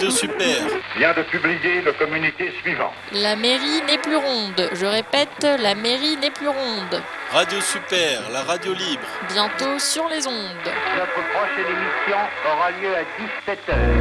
Radio Super vient de publier le communiqué suivant. La mairie n'est plus ronde. Je répète, la mairie n'est plus ronde. Radio Super, la radio libre. Bientôt sur les ondes. Notre prochaine émission aura lieu à 17h.